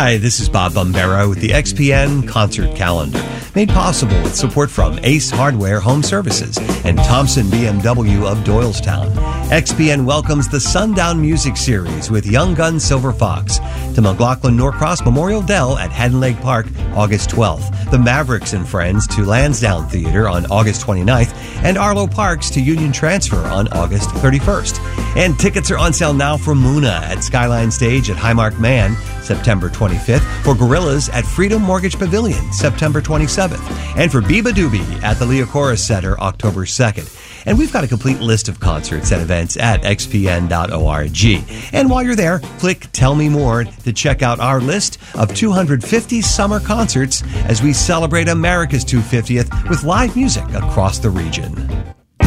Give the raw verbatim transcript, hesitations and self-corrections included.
Hi, this is Bob Bombero with the X P N Concert Calendar, made possible with support from Ace Hardware Home Services and Thompson B M W of Doylestown. X P N welcomes the Sundown Music Series with Young Guns Silver Fox to McLaughlin Norcross Memorial Dell at Haddon Lake Park August twelfth, the Mavericks and Friends to Lansdowne Theater on August twenty-ninth, and Arlo Parks to Union Transfer on August thirty-first. And tickets are on sale now for Muna at Skyline Stage at Highmark Man September twenty-fifth, for Gorillas at Freedom Mortgage Pavilion September twenty-seventh, and for Biba Doobie at the Leocoris Center October second. And we've got a complete list of concerts and events at x p n dot org. And while you're there, click Tell Me More to check out our list of two hundred fifty summer concerts as we celebrate America's two hundred fiftieth with live music across the region.